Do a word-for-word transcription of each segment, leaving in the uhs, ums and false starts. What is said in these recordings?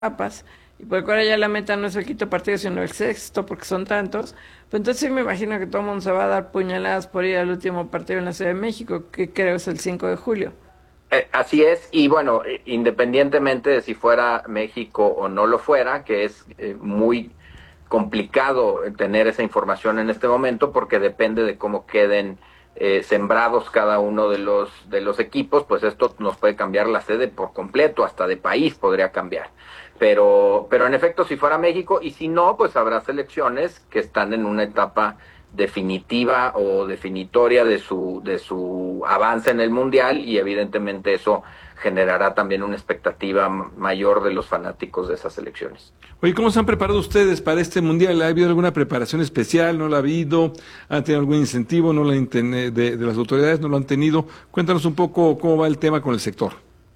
etapas, y por ahora ya la meta no es el quinto partido, sino el sexto, porque son tantos, pues entonces sí me imagino que todo el mundo se va a dar puñaladas por ir al último partido en la Ciudad de México, que creo es el cinco de julio. Eh, así es, y bueno, eh, independientemente de si fuera México o no lo fuera, que es eh, muy complicado tener esa información en este momento porque depende de cómo queden eh, sembrados cada uno de los de los equipos, pues esto nos puede cambiar la sede por completo, hasta de país podría cambiar. Pero, pero en efecto, si fuera México, y si no, pues habrá selecciones que están en una etapa definitiva o definitoria de su, de su avance en el Mundial, y evidentemente eso generará también una expectativa mayor de los fanáticos de esas selecciones. Oye, ¿cómo se han preparado ustedes para este mundial? ¿Ha habido alguna preparación especial? ¿No la ha habido? ¿Han tenido algún incentivo? ¿No la han ten- de, de las autoridades? ¿No lo han tenido? Cuéntanos un poco cómo va el tema con el sector.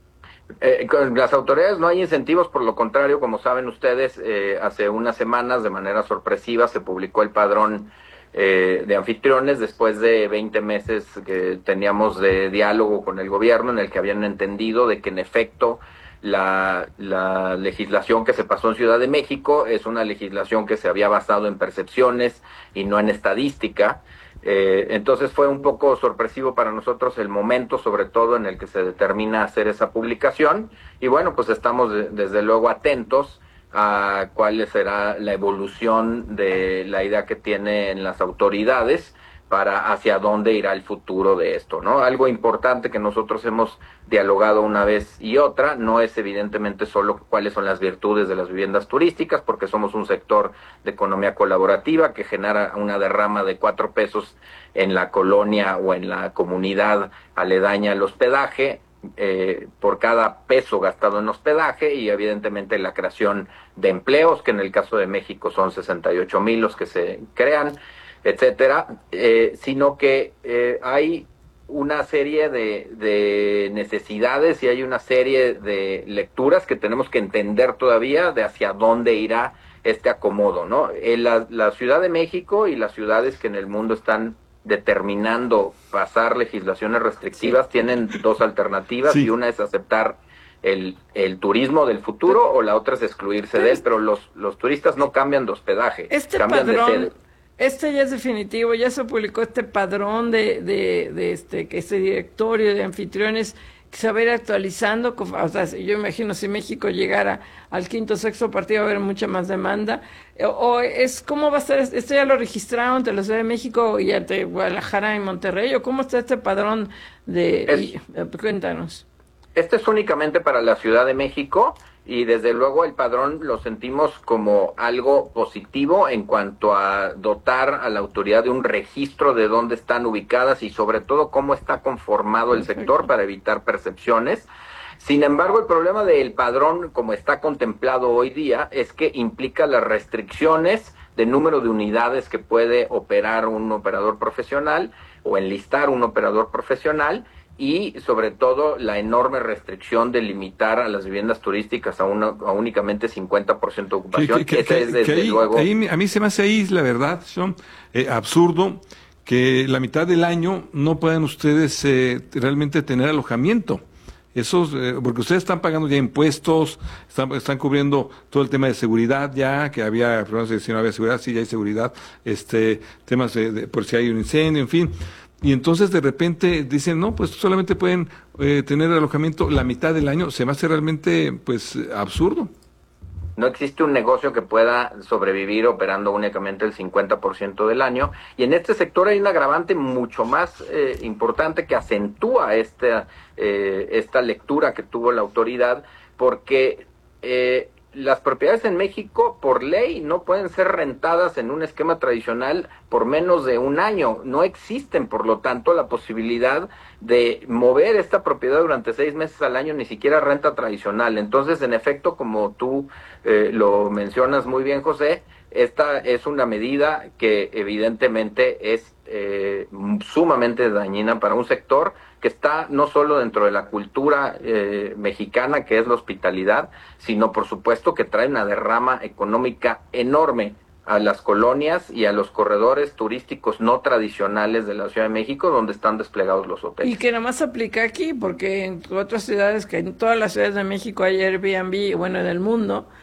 Eh, con las autoridades no hay incentivos, por lo contrario, como saben ustedes, eh, hace unas semanas de manera sorpresiva se publicó el padrón eh, de anfitriones después de veinte meses que teníamos de diálogo con el gobierno, en el que habían entendido de que en efecto la, la legislación que se pasó en Ciudad de México es una legislación que se había basado en percepciones y no en estadística. Eh, entonces fue un poco sorpresivo para nosotros el momento, sobre todo en el que se determina hacer esa publicación, y bueno, pues estamos de, desde luego atentos a cuál será la evolución de la idea que tienen las autoridades para hacia dónde irá el futuro de esto, ¿no? Algo importante que nosotros hemos dialogado una vez y otra, no es evidentemente solo cuáles son las virtudes de las viviendas turísticas, porque somos un sector de economía colaborativa que genera una derrama de cuatro pesos en la colonia o en la comunidad aledaña al hospedaje, eh, por cada peso gastado en hospedaje, y evidentemente la creación de empleos, que en el caso de México son sesenta y ocho mil los que se crean, etcétera, eh, sino que eh, hay una serie de, de necesidades y hay una serie de lecturas que tenemos que entender todavía de hacia dónde irá este acomodo, ¿no? En la, la Ciudad de México y las ciudades que en el mundo están determinando pasar legislaciones restrictivas Sí. tienen dos alternativas, y Sí. una es aceptar el, el turismo del futuro, o la otra es excluirse Pero de él, es- pero los, los turistas no cambian de hospedaje, este cambian de padrón, sede. este ya es definitivo, ya se publicó este padrón de, de, de este, que este directorio de anfitriones que se va a ir actualizando. con- O sea, si- yo imagino si México llegara al quinto sexto partido va a haber mucha más demanda. O, o es cómo va a estar, esto ya lo registraron ante la Ciudad de México y ante Guadalajara y Monterrey, o cómo está este padrón de, y- Es, eh, cuéntanos. Este es únicamente para la Ciudad de México, y desde luego el padrón lo sentimos como algo positivo en cuanto a dotar a la autoridad de un registro de dónde están ubicadas y sobre todo cómo está conformado el sector Perfecto. para evitar percepciones. Sin embargo, el problema del padrón, como está contemplado hoy día, es que implica las restricciones de número de unidades que puede operar un operador profesional o enlistar un operador profesional, y sobre todo la enorme restricción de limitar a las viviendas turísticas a, una, a únicamente cincuenta por ciento de Que, ocupación. que, que, Ese es que, que desde ahí, luego. ahí me- a mí se me hace ahí, la verdad, son eh, absurdo que la mitad del año no puedan ustedes eh, realmente tener alojamiento. Esos, eh, porque ustedes están pagando ya impuestos, están, están cubriendo todo el tema de seguridad ya, que había problemas de si no había seguridad, sí, ya hay seguridad, este, temas de, de por si hay un incendio, en fin. Y entonces de repente dicen, no, pues solamente pueden eh, tener alojamiento la mitad del año. Se me hace realmente, pues, absurdo. No existe un negocio que pueda sobrevivir operando únicamente el cincuenta por ciento del año. Y en este sector hay un agravante mucho más eh, importante que acentúa esta, eh, esta lectura que tuvo la autoridad, porque eh, las propiedades en México, por ley, no pueden ser rentadas en un esquema tradicional por menos de un año. No existen, por lo tanto, la posibilidad de mover esta propiedad durante seis meses al año, ni siquiera renta tradicional. Entonces, en efecto, como tú eh, lo mencionas muy bien, José, esta es una medida que evidentemente es eh, sumamente dañina para un sector que está no solo dentro de la cultura eh, mexicana, que es la hospitalidad, sino por supuesto que trae una derrama económica enorme a las colonias y a los corredores turísticos no tradicionales de la Ciudad de México, donde están desplegados los hoteles. Y que nada más aplica aquí, porque en otras ciudades, que en todas las ciudades de México hay Airbnb, bueno, en el mundo,